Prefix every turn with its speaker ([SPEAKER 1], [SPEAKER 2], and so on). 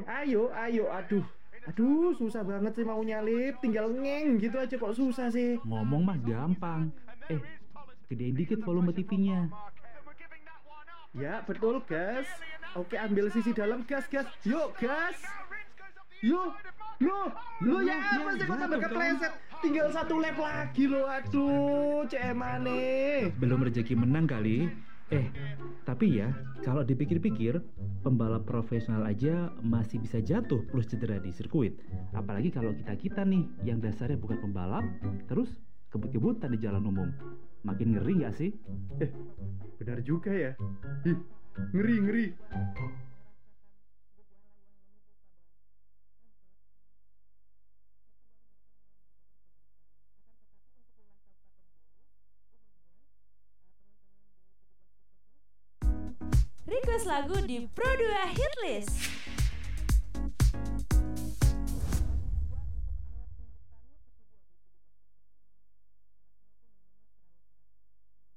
[SPEAKER 1] Ayo. Aduh, susah banget sih mau nyalip. Tinggal ngeng gitu aja kok susah sih.
[SPEAKER 2] Ngomong mah gampang. Gedein dikit volume TV-nya.
[SPEAKER 1] Ya, betul, gas. Oke, ambil sisi dalam, gas. Yuk, gas. Yuk, lo ya apa sih kok tambah
[SPEAKER 2] Jatuh kan?
[SPEAKER 1] kepleset? Tinggal satu lap lagi lo. Aduh, cemane.
[SPEAKER 2] Belum rezeki menang kali. Eh, tapi ya, kalau dipikir-pikir, pembalap profesional aja masih bisa jatuh plus cedera di sirkuit. Apalagi kalau kita-kita nih, yang dasarnya bukan pembalap, terus kebut-kebutan di jalan umum. Makin ngeri nggak sih?
[SPEAKER 1] Eh, benar juga ya. Ih, ngeri.
[SPEAKER 3] Request lagu di Pro 2 Hitlist.